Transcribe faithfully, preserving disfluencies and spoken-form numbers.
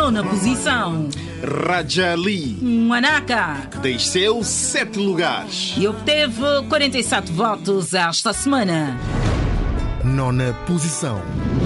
Nona posição. Raja Ali Manaka desceu sete lugares e obteve quarenta e sete votos esta semana. Nona posição.